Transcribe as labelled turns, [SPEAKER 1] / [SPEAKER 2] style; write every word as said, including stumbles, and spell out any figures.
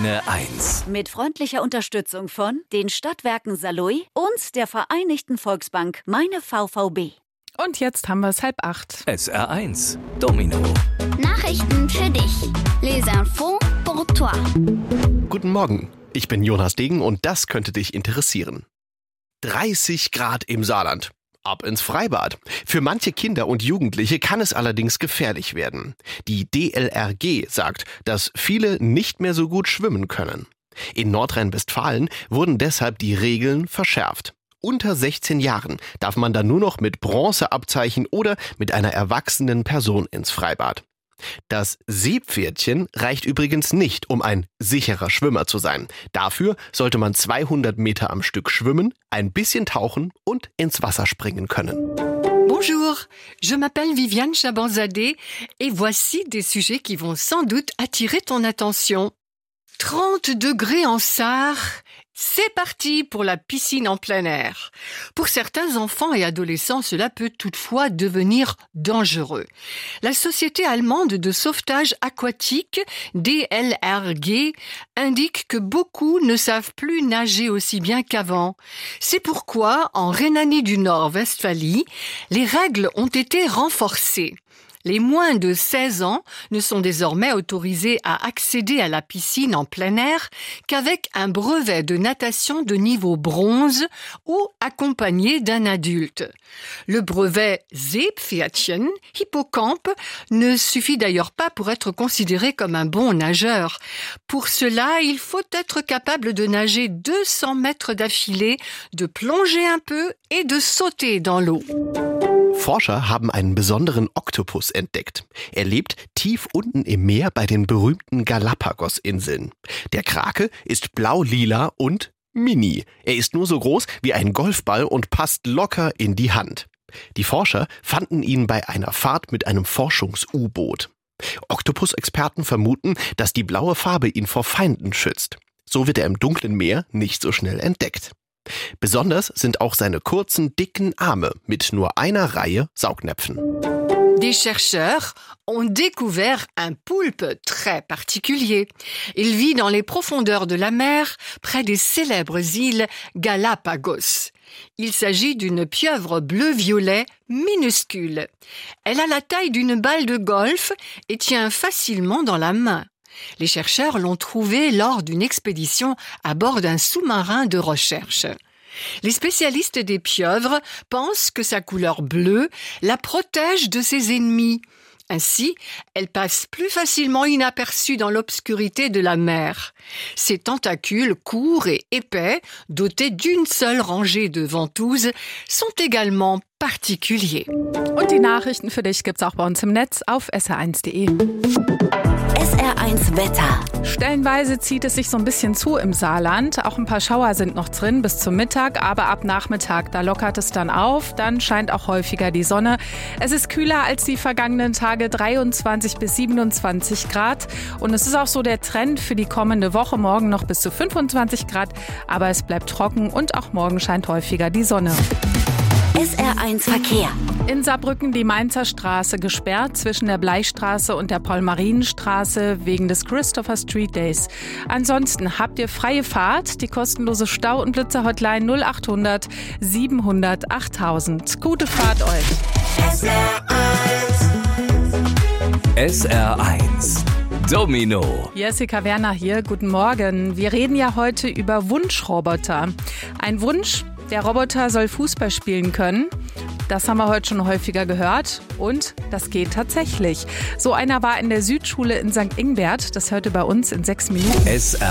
[SPEAKER 1] Antenne eins.
[SPEAKER 2] Mit freundlicher Unterstützung von den Stadtwerken Saarlouis und der Vereinigten Volksbank Meine V V B.
[SPEAKER 3] Und jetzt haben wir es halb acht.
[SPEAKER 1] S R eins, Domino.
[SPEAKER 4] Nachrichten für dich. Les infos pour toi.
[SPEAKER 5] Guten Morgen, ich bin Jonas Degen und das könnte dich interessieren. dreißig Grad im Saarland. Ab ins Freibad. Für manche Kinder und Jugendliche kann es allerdings gefährlich werden. Die D L R G sagt, dass viele nicht mehr so gut schwimmen können. In Nordrhein-Westfalen wurden deshalb die Regeln verschärft. Unter sechzehn Jahren darf man dann nur noch mit Bronzeabzeichen oder mit einer erwachsenen Person ins Freibad. Das Seepferdchen reicht übrigens nicht, um ein sicherer Schwimmer zu sein. Dafür sollte man zweihundert Meter am Stück schwimmen, ein bisschen tauchen und ins Wasser springen können.
[SPEAKER 6] Bonjour, je m'appelle Viviane Chabanzadeh et voici des sujets qui vont sans doute attirer ton attention. trente degrés en Sarre, c'est parti pour la piscine en plein air. Pour certains enfants et adolescents, cela peut toutefois devenir dangereux. La Société allemande de sauvetage aquatique, D L R G, indique que beaucoup ne savent plus nager aussi bien qu'avant. C'est pourquoi, en Rhénanie du Nord-Westphalie, les règles ont été renforcées. Les moins de seize ans ne sont désormais autorisés à accéder à la piscine en plein air qu'avec un brevet de natation de niveau bronze ou accompagné d'un adulte. Le brevet Seepferdchen, hippocampe, ne suffit d'ailleurs pas pour être considéré comme un bon nageur. Pour cela, il faut être capable de nager deux cents mètres d'affilée, de plonger un peu et de sauter dans l'eau.
[SPEAKER 5] Forscher haben einen besonderen Oktopus entdeckt. Er lebt tief unten im Meer bei den berühmten Galapagos-Inseln. Der Krake ist blau-lila und mini. Er ist nur so groß wie ein Golfball und passt locker in die Hand. Die Forscher fanden ihn bei einer Fahrt mit einem Forschungs-U-Boot. Oktopus-Experten vermuten, dass die blaue Farbe ihn vor Feinden schützt. So wird er im dunklen Meer nicht so schnell entdeckt. Besonders sind auch seine kurzen, dicken Arme mit nur einer Reihe Saugnäpfen.
[SPEAKER 6] Des chercheurs ont découvert un poulpe très particulier. Il vit dans les profondeurs de la mer, près des célèbres îles Galapagos. Il s'agit d'une pieuvre bleu-violet minuscule. Elle a la taille d'une balle de golf et tient facilement dans la main. Les chercheurs l'ont trouvé lors d'une expédition à bord d'un sous-marin de recherche. Les spécialistes des pieuvres pensent que sa couleur bleue la protège de ses ennemis. Ainsi, elle passe plus facilement inaperçue dans l'obscurité de la mer. Ses tentacules courts et épais, dotés d'une seule rangée de ventouses, sont également particuliers.
[SPEAKER 3] Und die Nachrichten für dich gibt's auch bei uns im Netz auf S R eins Punkt de.
[SPEAKER 2] S R eins Wetter.
[SPEAKER 3] Stellenweise zieht es sich so ein bisschen zu im Saarland. Auch ein paar Schauer sind noch drin bis zum Mittag, aber ab Nachmittag, da lockert es dann auf. Dann scheint auch häufiger die Sonne. Es ist kühler als die vergangenen Tage, dreiundzwanzig bis siebenundzwanzig Grad. Und es ist auch so der Trend für die kommende Woche. Morgen noch bis zu fünfundzwanzig Grad, aber es bleibt trocken und auch morgen scheint häufiger die Sonne.
[SPEAKER 2] S R eins Verkehr.
[SPEAKER 3] In Saarbrücken die Mainzer Straße gesperrt zwischen der Bleichstraße und der Paul-Marien-Straße wegen des Christopher Street Days. Ansonsten habt ihr freie Fahrt, die kostenlose Stau- und Blitzer-Hotline null achthundert siebenhundert achttausend. Gute Fahrt euch.
[SPEAKER 1] S R eins. S R eins. Domino.
[SPEAKER 3] Jessica Werner hier, guten Morgen. Wir reden ja heute über Wunschroboter. Ein Wunsch, der Roboter soll Fußball spielen können. Das haben wir heute schon häufiger gehört und das geht tatsächlich. So einer war in der Südschule in Sankt Ingbert. Das hörte bei uns in sechs Minuten.
[SPEAKER 1] S R